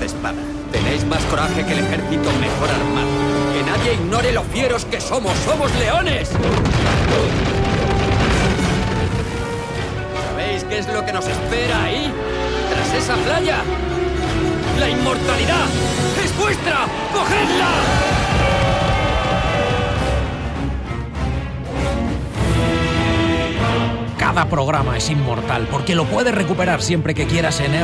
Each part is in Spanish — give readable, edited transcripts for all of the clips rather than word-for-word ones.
de espada. Tenéis más coraje que el ejército mejor armado. Que nadie ignore lo fieros que somos. ¡Somos leones! ¿Sabéis qué es lo que nos espera ahí? Tras esa playa. ¡La inmortalidad! ¡Es vuestra! ¡Cogedla! Cada programa es inmortal porque lo puedes recuperar siempre que quieras en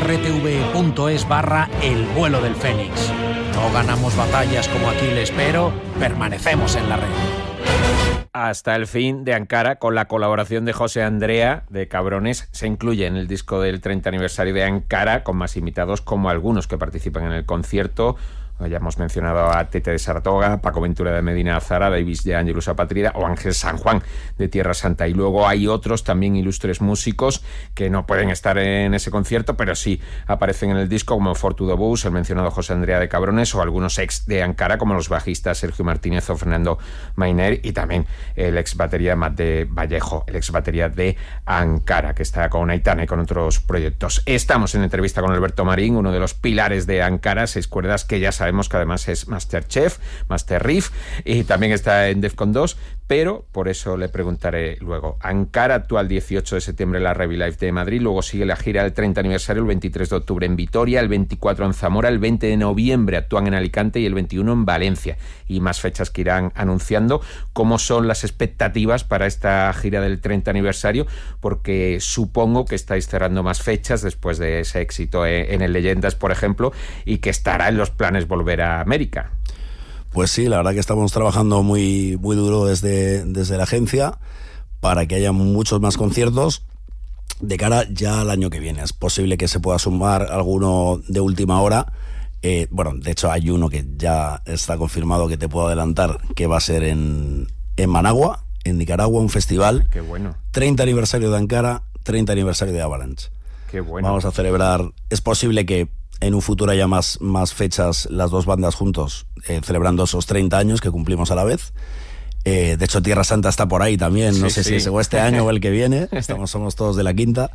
rtv.es/El vuelo del Fénix. No ganamos batallas como Aquiles, pero permanecemos en la red. Hasta el fin de Ankara, con la colaboración de José Andrea de Cabrones, se incluye en el disco del 30 aniversario de Ankara, con más invitados como algunos que participan en el concierto. Ya hemos mencionado a Tete de Saratoga, Paco Ventura de Medina Azara, Davis de Ángelus Apátrida o Ángel San Juan de Tierra Santa. Y luego hay otros también ilustres músicos que no pueden estar en ese concierto, pero sí aparecen en el disco, como Fortudo Bus, el mencionado José Andrea de Cabrones, o algunos ex de Ankara, como los bajistas Sergio Martínez o Fernando Mainer, y también el ex batería Matt de Vallejo, el ex batería de Ankara, que está con Aitana y con otros proyectos. Estamos en entrevista con Alberto Marín, uno de los pilares de Ankara, 6 cuerdas, que ya sabemos que además es Masterchef, Master Riff, y también está en Defcon 2, pero por eso le preguntaré luego. Ankara actúa el 18 de septiembre en la Revilife de Madrid, luego sigue la gira del 30 aniversario el 23 de octubre en Vitoria, el 24 en Zamora, el 20 de noviembre actúan en Alicante y el 21 en Valencia, y más fechas que irán anunciando. ¿Cómo son las expectativas para esta gira del 30 aniversario? Porque supongo que estáis cerrando más fechas después de ese éxito en el Leyendas, por ejemplo, y que estará en los planes volver a América. Pues sí, la verdad que estamos trabajando muy, muy duro desde la agencia para que haya muchos más conciertos de cara ya al año que viene. Es posible que se pueda sumar alguno de última hora. Bueno, de hecho hay uno que ya está confirmado, que te puedo adelantar, que va a ser en Managua, en Nicaragua, un festival. Qué bueno. 30 aniversario de Ankara, 30 aniversario de Avalanche. Qué bueno. Vamos a celebrar. Es posible que en un futuro haya más fechas, las dos bandas juntos, celebrando esos 30 años que cumplimos a la vez. De hecho, Tierra Santa está por ahí también. No sé si es este año o el que viene. Somos todos de la quinta.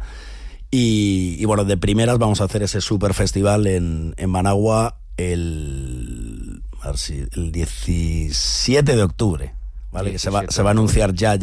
Y bueno, de primeras vamos a hacer ese super festival en Managua el 17 de octubre, ¿vale? Que se va a anunciar ya.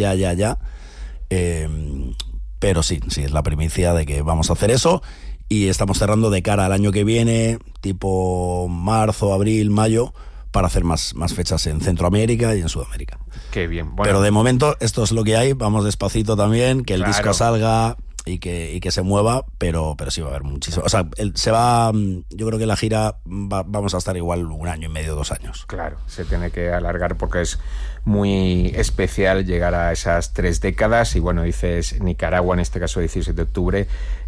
Pero sí, es la primicia de que vamos a hacer eso. Y estamos cerrando de cara al año que viene, tipo marzo, abril, mayo, para hacer más fechas en Centroamérica y en Sudamérica. Qué bien. Bueno, pero de momento esto es lo que hay, vamos despacito también, que el disco salga y que se mueva, pero sí va a haber muchísimo. O sea, yo creo que la gira vamos a estar igual 1 año y medio, 2 años. Claro, se tiene que alargar porque es muy especial llegar a esas 3 décadas. Y bueno, dices Nicaragua, en este caso 17 de octubre,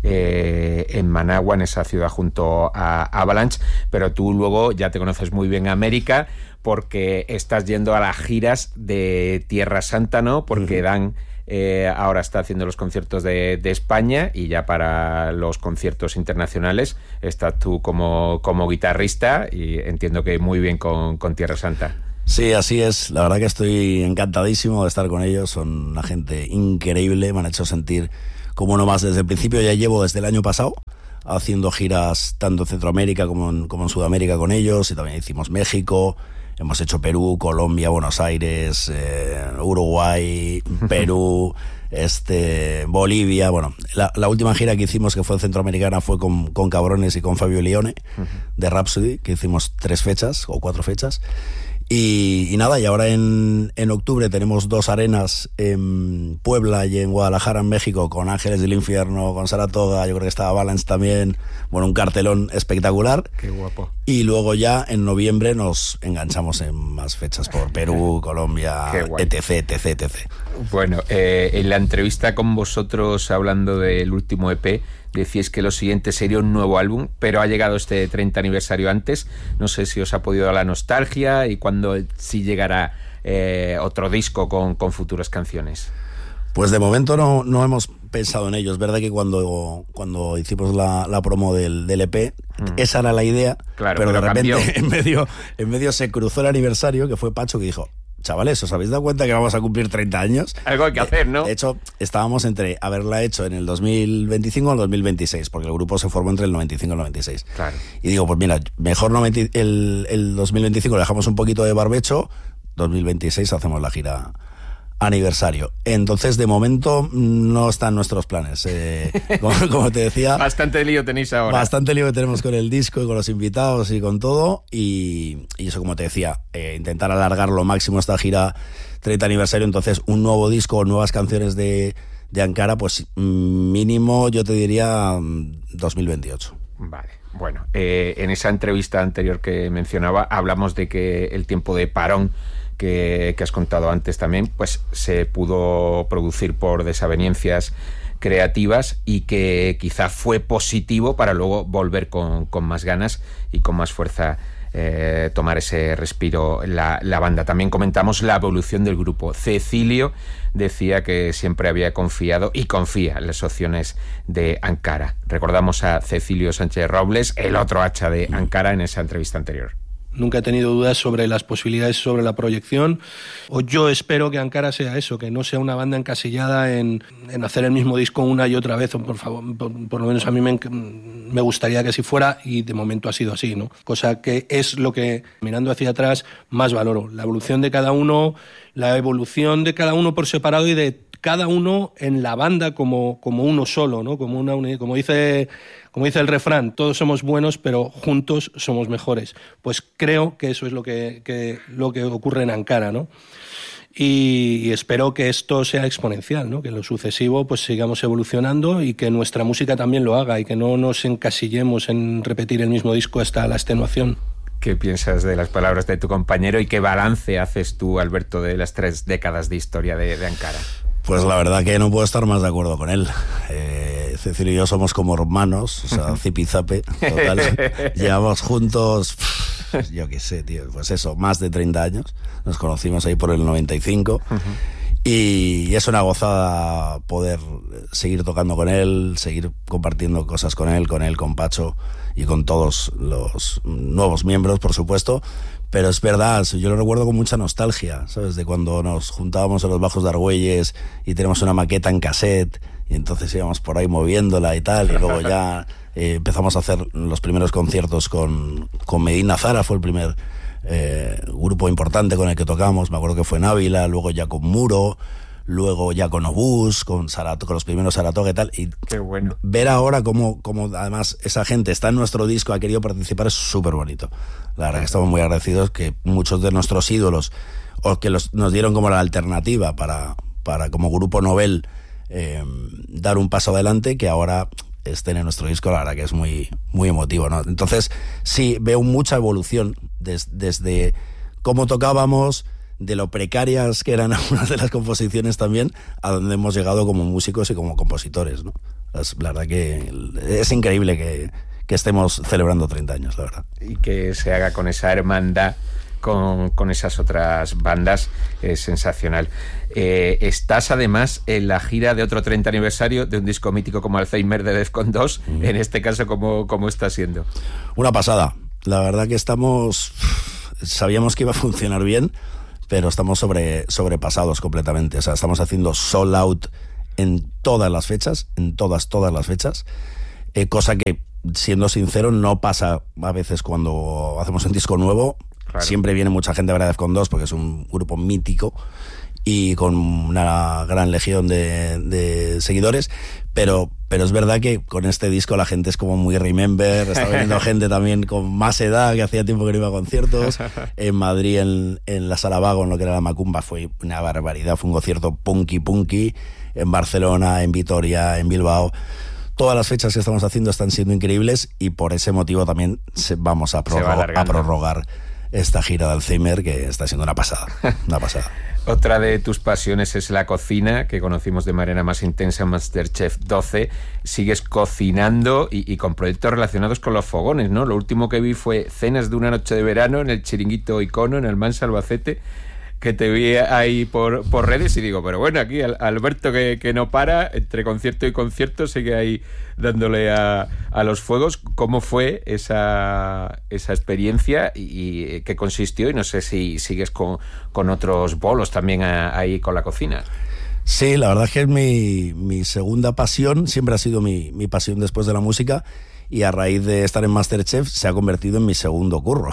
en Managua, en esa ciudad junto a Avalanche, pero tú luego ya te conoces muy bien América porque estás yendo a las giras de Tierra Santa, ¿no? Porque Dan ahora está haciendo los conciertos de España, y ya para los conciertos internacionales estás tú como guitarrista, y entiendo que muy bien con Tierra Santa. Sí, así es. La verdad que estoy encantadísimo de estar con ellos. Son una gente increíble. Me han hecho sentir como uno más desde el principio. Ya llevo desde el año pasado haciendo giras tanto en Centroamérica como en Sudamérica con ellos, y también hicimos México. Hemos hecho Perú, Colombia, Buenos Aires, Uruguay, Perú, Bolivia. Bueno, la última gira que hicimos, que fue centroamericana, fue con Cabrones y con Fabio Lione, de Rhapsody, que hicimos 3 fechas o 4 fechas. Y nada, y ahora en octubre tenemos 2 arenas en Puebla y en Guadalajara, en México, con Ángeles del Infierno, con Saratoga, yo creo que estaba Balance también. Bueno, un cartelón espectacular. Qué guapo. Y luego ya en noviembre nos enganchamos en más fechas por Perú, Colombia, etc. Bueno, en la entrevista con vosotros, hablando del último EP, decíais que lo siguiente sería un nuevo álbum, pero ha llegado este 30 aniversario antes. No sé si os ha podido dar la nostalgia y cuándo sí llegará otro disco con futuras canciones. Pues de momento no hemos pensado en ello. Es verdad que cuando hicimos la promo del EP, esa era la idea, claro, pero de repente cambió. en medio se cruzó el aniversario, que fue Pacho, que dijo: chavales, ¿os habéis dado cuenta que vamos a cumplir 30 años? Algo hay que hacer, ¿no? De hecho, estábamos entre haberla hecho en el 2025 o el 2026, porque el grupo se formó entre el 95 y el 96. Claro. Y digo, pues mira, mejor el 2025 lo dejamos un poquito de barbecho, 2026 hacemos la gira aniversario. Entonces, de momento, no están nuestros planes. Como te decía... Bastante lío tenéis ahora. Bastante lío que tenemos con el disco y con los invitados y con todo. Y eso, como te decía, intentar alargar lo máximo esta gira 30 aniversario. Entonces, un nuevo disco, nuevas canciones de Ankara, pues mínimo, yo te diría 2028. Vale. Bueno, en esa entrevista anterior que mencionaba, hablamos de que el tiempo de parón que has contado antes también, pues se pudo producir por desavenencias creativas y que quizá fue positivo para luego volver con más ganas y con más fuerza, tomar ese respiro la banda. También comentamos la evolución del grupo. Cecilio decía que siempre había confiado y confía en las opciones de Ankara. Recordamos a Cecilio Sánchez Robles, el otro hacha de Ankara, en esa entrevista anterior. Nunca he tenido dudas sobre las posibilidades sobre la proyección. O yo espero que Ankara sea eso, que no sea una banda encasillada en hacer el mismo disco una y otra vez. Por favor, por lo menos a mí me gustaría que así fuera, y de momento ha sido así, ¿no? Cosa que es lo que, mirando hacia atrás, más valoro. La evolución de cada uno por separado y de cada uno en la banda como uno solo, ¿no? Como dice el refrán, todos somos buenos, pero juntos somos mejores. Pues creo que eso es lo que ocurre en Ankara, ¿no? Y espero que esto sea exponencial, ¿no? Que en lo sucesivo pues sigamos evolucionando y que nuestra música también lo haga y que no nos encasillemos en repetir el mismo disco hasta la extenuación. ¿Qué piensas de las palabras de tu compañero y qué balance haces tú, Alberto, de las 3 décadas de historia de Ankara? Pues la verdad que no puedo estar más de acuerdo con él. Cecilio y yo somos como hermanos, o sea, zipizape, total. Llevamos juntos, yo qué sé, tío, pues eso, más de 30 años. Nos conocimos ahí por el 95. Y es una gozada poder seguir tocando con él, seguir compartiendo cosas con él, con Pacho y con todos los nuevos miembros, por supuesto. Pero es verdad, yo lo recuerdo con mucha nostalgia, ¿sabes? De cuando nos juntábamos en los bajos de Argüelles y teníamos una maqueta en cassette y entonces íbamos por ahí moviéndola y tal, y luego ya empezamos a hacer los primeros conciertos con Medina Zara, fue el primer grupo importante con el que tocamos, me acuerdo que fue en Ávila, luego ya con Muro, luego ya con Obús, con los primeros Saratoga y tal, y qué bueno. Ver ahora cómo además esa gente está en nuestro disco, ha querido participar, es súper bonito. La verdad que estamos muy agradecidos que muchos de nuestros ídolos, o que nos dieron como la alternativa para como grupo Nobel dar un paso adelante, que ahora estén en nuestro disco, la verdad que es muy, muy emotivo, ¿no? Entonces sí, veo mucha evolución desde cómo tocábamos, de lo precarias que eran algunas de las composiciones también, a donde hemos llegado como músicos y como compositores, ¿no? La verdad que es increíble que estemos celebrando 30 años, la verdad. Y que se haga con esa hermandad con esas otras bandas es sensacional. Estás además en la gira de otro 30 aniversario de un disco mítico como Alzheimer de Defcon 2, en este caso, ¿cómo está siendo? Una pasada. La verdad que sabíamos que iba a funcionar bien, pero estamos sobrepasados completamente. O sea, estamos haciendo sold out en todas las fechas, en todas las fechas, cosa que, siendo sincero, no pasa a veces cuando hacemos un disco nuevo. Claro. Siempre viene mucha gente a ver a Defcon 2 porque es un grupo mítico y con una gran legión de seguidores, pero es verdad que con este disco la gente es como muy remember. Está viniendo gente también con más edad, que hacía tiempo que no iba a conciertos. En Madrid, en la Sala Vago, en lo que era la Macumba, fue una barbaridad, fue un concierto punky. En Barcelona, en Vitoria, en Bilbao. Todas las fechas que estamos haciendo están siendo increíbles y por ese motivo también vamos a prorrogar esta gira de Alzheimer, que está siendo una pasada. Otra de tus pasiones es la cocina, que conocimos de manera más intensa en Masterchef 12. Sigues cocinando y con proyectos relacionados con los fogones, ¿no? Lo último que vi fue cenas de una noche de verano en el Chiringuito Icono, en Almansa, Albacete. que te vi ahí por redes y digo, pero bueno, aquí Alberto que no para, entre concierto y concierto, sigue ahí dándole a los fuegos. ¿Cómo fue esa experiencia y qué consistió? Y no sé si sigues con otros bolos también ahí con la cocina. Sí, la verdad es que es mi segunda pasión, siempre ha sido mi pasión después de la música. Y a raíz de estar en MasterChef se ha convertido en mi segundo curro.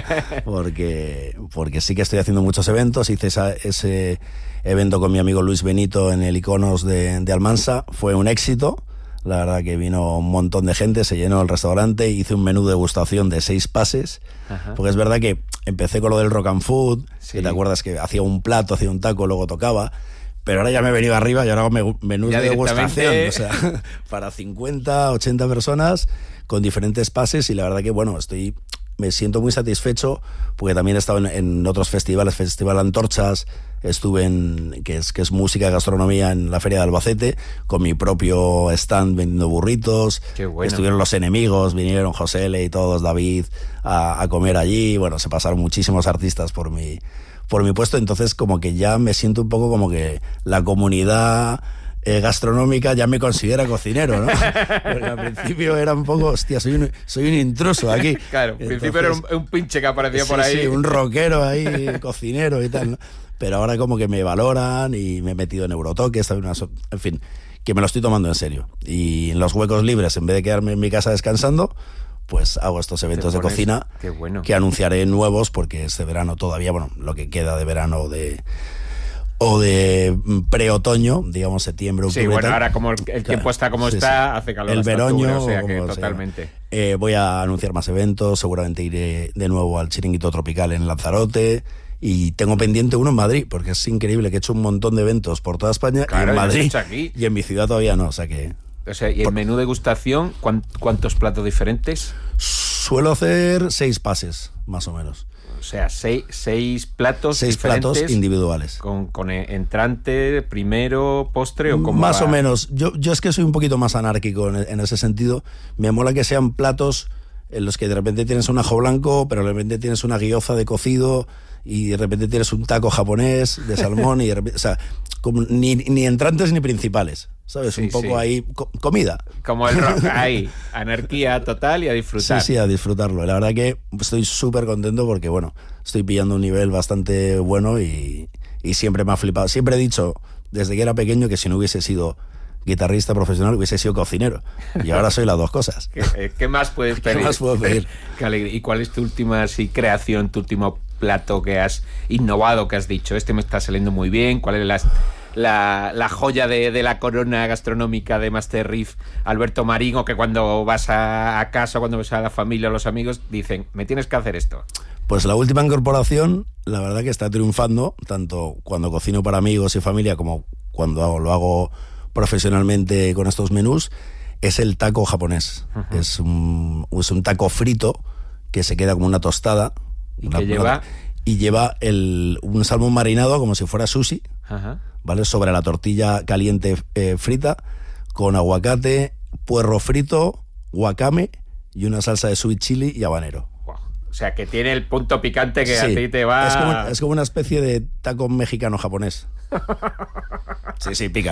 porque sí que estoy haciendo muchos eventos. Hice ese evento con mi amigo Luis Benito en el Iconos de Almansa. Fue un éxito. La verdad que vino un montón de gente, se llenó el restaurante. Hice un menú de degustación de 6 pases. Ajá. Porque es verdad que empecé con lo del rock and food. Sí. Que te acuerdas que hacía un plato, hacía un taco, luego tocaba. Pero ahora ya me he venido arriba y ahora hago menús de degustación, o sea, para 50, 80 personas con diferentes pases y la verdad que, bueno, me siento muy satisfecho porque también he estado en otros festivales, Festival Antorchas, estuve que es música y gastronomía en la Feria de Albacete, con mi propio stand vendiendo burritos. Qué bueno. Estuvieron Los Enemigos, vinieron José L. y todos, David, a comer allí, bueno, se pasaron muchísimos artistas por mi puesto, entonces como que ya me siento un poco como que la comunidad gastronómica ya me considera cocinero, ¿no? Porque al principio era un poco, hostia, soy un intruso aquí. Claro, al principio era un pinche que aparecía por ahí. Sí, un rockero ahí, cocinero y tal, ¿no? Pero ahora como que me valoran y me he metido en Eurotoques, en fin, que me lo estoy tomando en serio. Y en los huecos libres, en vez de quedarme en mi casa descansando, pues hago estos eventos de cocina. Qué bueno. Que anunciaré nuevos porque este verano todavía, bueno, lo que queda de verano o de pre-otoño, digamos septiembre, octubre. Sí, bueno, ahora como el tiempo está como está, hace calor. El veroño, o sea que totalmente. Voy a anunciar más eventos, seguramente iré de nuevo al Chiringuito Tropical en Lanzarote. Y tengo pendiente uno en Madrid, porque es increíble que he hecho un montón de eventos por toda España, claro, y en Madrid aquí. Y en mi ciudad todavía no, o sea que... O sea, ¿y el menú degustación, cuántos platos diferentes? Suelo hacer 6 pases, más o menos. O sea, 6 platos 6 diferentes. Platos individuales. Con entrante, primero, postre o como... Más o menos. Yo es que soy un poquito más anárquico en ese sentido. Me mola que sean platos en los que de repente tienes un ajo blanco, pero de repente tienes una guioza de cocido y de repente tienes un taco japonés de salmón y de repente... O sea, como ni entrantes ni principales. ¿Sabes? Sí, un poco ahí, comida. Como el rock, ahí, anarquía total y a disfrutar. Sí, a disfrutarlo. La verdad que estoy súper contento porque, bueno, estoy pillando un nivel bastante bueno y siempre me ha flipado. Siempre he dicho, desde que era pequeño, que si no hubiese sido guitarrista profesional, hubiese sido cocinero. Y ahora soy las dos cosas. ¿Qué más puedes pedir? ¿Qué más puedo pedir? Qué alegría. ¿Y cuál es tu última creación, tu último plato que has innovado, que has dicho, este me está saliendo muy bien? ¿Cuál es la joya de la corona gastronómica de Master Riff, Alberto Marín, o que cuando vas a casa, cuando vas a la familia o los amigos, dicen, me tienes que hacer esto? Pues la última incorporación, la verdad que está triunfando, tanto cuando cocino para amigos y familia como cuando lo hago profesionalmente con estos menús, es el taco japonés. Uh-huh. Es un taco frito que se queda como una tostada. ¿Y qué lleva? Y lleva un salmón marinado como si fuera sushi. Uh-huh. ¿Vale? Sobre la tortilla caliente frita, con aguacate, puerro frito, wakame y una salsa de sweet chili y habanero. Wow. O sea, que tiene el punto picante que sí, a ti te va... Es como una especie de taco mexicano-japonés. Sí, pica.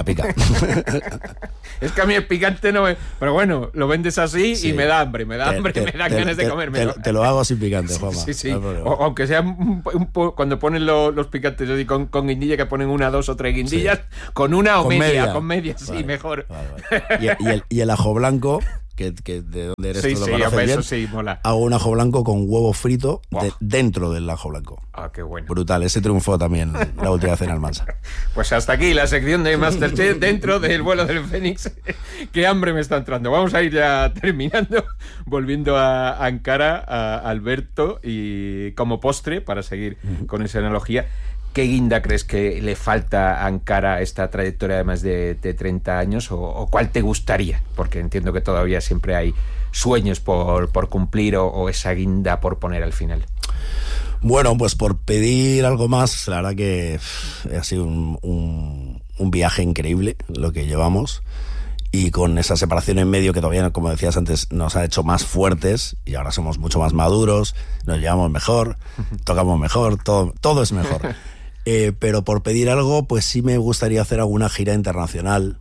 Es que a mí el picante no me... Pero bueno, lo vendes así sí. Y me da hambre, me dan ganas de comérmelo. Te lo hago sin picante, Juanma. Sí. Aunque sea cuando ponen los picantes, yo digo con guindilla, que ponen 1, 2 o 3 guindillas, sí. Con una o media. Con media, sí, vale, mejor. Vale. Y el ajo blanco... Que de dónde eres tú, lo conoces bien. Sí, mola. Hago un ajo blanco con huevo frito dentro del ajo blanco. Ah, qué bueno. Brutal, ese triunfó también la última vez en Almansa. Pues hasta aquí la sección de Masterchef dentro del vuelo del Fénix. Qué hambre me está entrando. Vamos a ir ya terminando, volviendo a Ankara, a Alberto, y como postre, para seguir con esa analogía, ¿qué guinda crees que le falta a Ankara esta trayectoria de más de 30 años? ¿O cuál te gustaría? Porque entiendo que todavía siempre hay sueños por cumplir o esa guinda por poner al final. Bueno, pues por pedir algo más, la verdad que ha sido un viaje increíble lo que llevamos. Y con esa separación en medio que todavía, como decías antes, nos ha hecho más fuertes y ahora somos mucho más maduros, nos llevamos mejor, tocamos mejor, todo es mejor. Pero por pedir algo, pues sí me gustaría hacer alguna gira internacional,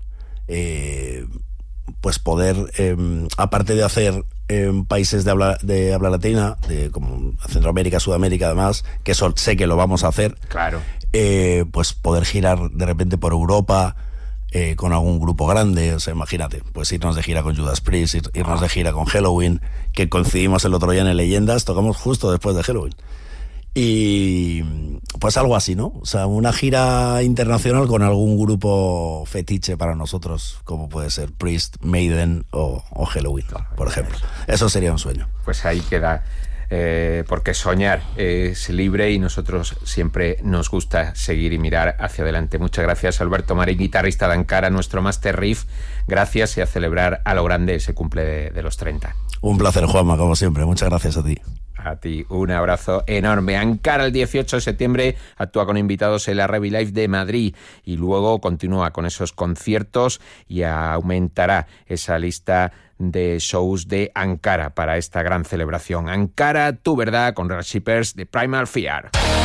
pues poder, aparte de hacer en países de habla latina, como Centroamérica, Sudamérica además, que eso sé que lo vamos a hacer, claro, pues poder girar de repente por Europa con algún grupo grande. O sea, imagínate, pues irnos de gira con Judas Priest, irnos de gira con Helloween, que coincidimos el otro día en Leyendas, tocamos justo después de Helloween. Y pues algo así, ¿no? O sea, una gira internacional con algún grupo fetiche para nosotros, como puede ser Priest, Maiden o Helloween, por ejemplo. Eso sería un sueño. Pues ahí queda, porque soñar es libre y nosotros siempre nos gusta seguir y mirar hacia adelante. Muchas gracias, Alberto Marín, guitarrista de Ankara, nuestro Master Riff. Gracias y a celebrar a lo grande ese cumple de los 30. Un placer, Juanma, como siempre. Muchas gracias a ti. A ti, un abrazo enorme. Ankara el 18 de septiembre actúa con invitados en la Revi Live de Madrid y luego continúa con esos conciertos y aumentará esa lista de shows de Ankara para esta gran celebración. Ankara, tu verdad, con Red Shippers de Primal Fear.